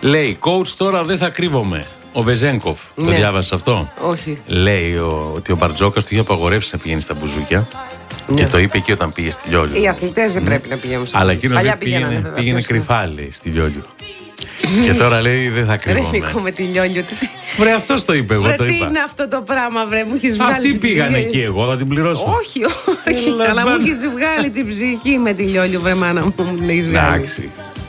Λέει, coach, τώρα δεν θα κρύβομαι. Ο Βεζένκοφ, το διάβασες αυτό? Όχι. Λέει ότι ο Μπαρτζόκας του είχε απαγορεύσει να πηγαίνει στα μπουζούκια. Και το είπε εκεί όταν πήγε στη Λιόλιο. Οι αθλητές δεν πρέπει να πηγαίνουν στα μπουζούκια. Αλλά εκείνο πήγαινε κρυφά, λέει, στη Λιόλιο. Και τώρα λέει δεν θα κρύβομαι. Ρε Νίκο με τη Λιόλιο. Βρε, αυτός το είπε, εγώ το είπα. Τι είναι αυτό το πράγμα, βρε, μου έχεις βγάλει. Αυτοί πήγαν εκεί, εγώ θα την πληρώσω. Όχι, όχι. Αλλά μου έχεις βγάλει την ψυχή με τη Λιόλιο, βρε μάνα μου, την έχεις βγάλει. Εντάξει.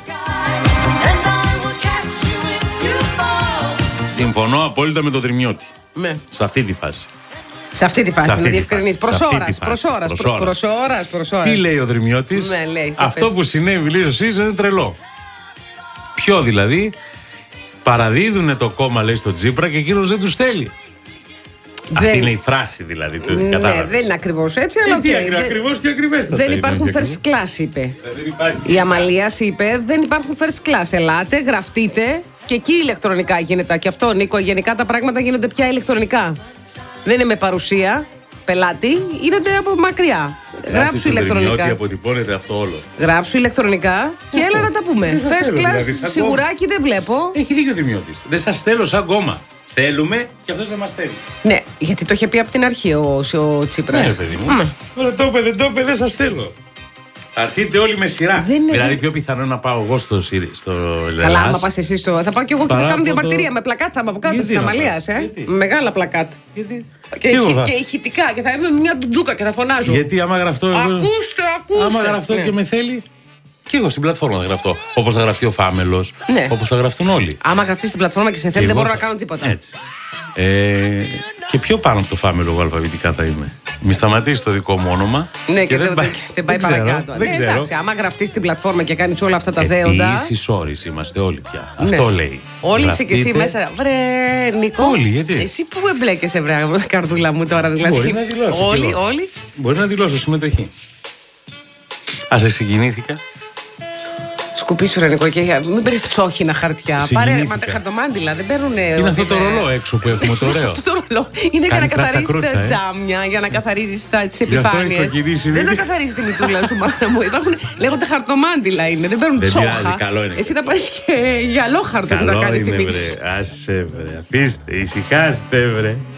Συμφωνώ απόλυτα με τον Τριμιώτη. Ναι. Σε αυτή τη φάση. Σε αυτή τη φάση να διευκρινίσει. Προς ώρας. Τι λέει ο Δρυμιώτης? Ναι, λέει, αυτό που συνέβη, λέει ο ΣΥΡΙΖΑ, είναι τρελό. Ποιο δηλαδή? Παραδίδουνε το κόμμα, λέει, στο Τσίπρα και εκείνος δεν τους θέλει. Αυτή είναι η φράση δηλαδή. Ναι, δεν είναι ακριβώς έτσι, αλλά ακριβώς και ακριβέστατα. Δεν υπάρχουν first class, είπε. Η Αμαλίας είπε δεν υπάρχουν first class. Ελάτε, γραφτείτε και εκεί ηλεκτρονικά γίνεται. Και αυτό, Νίκο, γενικά τα πράγματα γίνονται πια ηλεκτρονικά. Δεν είναι με παρουσία πελάτη, γίνονται από μακριά. Γράψου ηλεκτρονικά. Αποτυπώνεται αυτό όλο. Γράψου ηλεκτρονικά και έλα να τα πούμε. First class, δηλαδή, σιγουράκι δεν βλέπω. Έχει δίκιο ο Δημιώτης. Δεν σας θέλω σαν κόμμα. Θέλουμε και αυτός δεν μας θέλει. Ναι, γιατί το είχε πει από την αρχή ο Τσίπρας. Ναι, παιδί μου. Δεν το είπε, δεν σας θέλω. Θα έρθείτε όλοι με σειρά. Δηλαδή, πιο πιθανό να πάω εγώ στο Ελλάδας. Καλά, άμα πας εσύ στο. Θα πάω κι εγώ και θα κάνω διαμαρτυρία με πλακάτα από κάτω στην Αμαλία. Μεγάλα πλακάτα. Γιατί? Και ηχητικά και θα είμαι μια ντουντούκα και θα φωνάζω. Γιατί άμα γραφτώ. Ακούστε. Άμα γραφτώ και με θέλει. Και εγώ στην πλατφόρμα θα γραφτώ. Όπως θα γραφτεί ο Φάμελος. Ναι. Όπως θα γραφτούν όλοι. Άμα γραφτεί στην πλατφόρμα και σε θέλει, δεν μπορώ να κάνω τίποτα. Έτσι. Και πιο πάνω από το Φάμελο, εγώ αλφαβητικά θα είμαι. Μη σταματήσει το δικό μου όνομα. Ναι, και δεν πάει παρακάτω. Δεν ξέρω. Εντάξει, άμα γραφτεί στην πλατφόρμα και κάνει όλα αυτά τα δέοντα. Ίσης όρης είμαστε όλοι πια. Αυτό λέει. Όλοι είσαι και εσύ μέσα. Βρε, Νικό. Όλοι, γιατί? Εσύ που εμπλέκεσαι, βρε, καρδούλα μου τώρα, δηλαδή. Μπορεί να δηλώσω. Όλοι. Μπορεί να δηλώσω συμμετοχή. Ας ξεκινήθηκα. Σκουπίσου, ρε Νικό, και μην παίρνει τσόχινα χαρτιά. Πάρε χαρτομάντιλα, δεν παίρνουν. Είναι αυτό το ρολό έξω που έχουμε το ωραίο. Αυτό το ρολό είναι για να καθαρίσει τα τζάμια, για να καθαρίσει τις επιφάνειες. Δεν να καθαρίσει τη μητούλα σου, μάνα μου. Λέγονται χαρτομάντιλα είναι, δεν παίρνουν τσόχα. Εσύ θα πάρει και γυαλό χαρτό που θα κάνει τη μύτη. Άσε, βρε, αφήστε, ησυχάστε, βρε.